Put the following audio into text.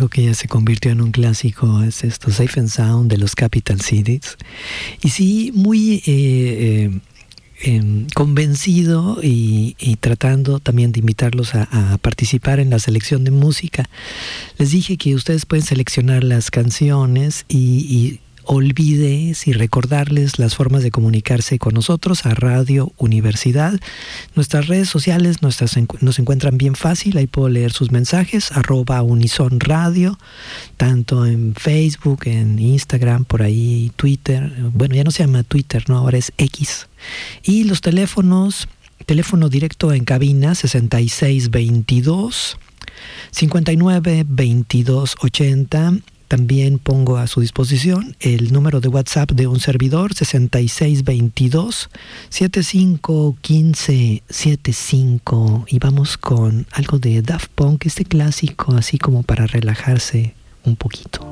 algo que ya se convirtió en un clásico es esto, Safe and Sound de los Capital Cities. Y sí, muy convencido y tratando también de invitarlos a participar en la selección de música. Les dije que ustedes pueden seleccionar las canciones y olvides y recordarles las formas de comunicarse con nosotros a Radio Universidad. Nuestras redes sociales nos encuentran bien fácil, ahí puedo leer sus mensajes, @UnisonRadio, tanto en Facebook, en Instagram, por ahí Twitter, bueno, ya no se llama Twitter, ¿no? Ahora es X. Y los teléfono directo en cabina 6622 59 22 80. También pongo a su disposición el número de WhatsApp de un servidor, 6622 751575. Y vamos con algo de Daft Punk, este clásico, así como para relajarse un poquito.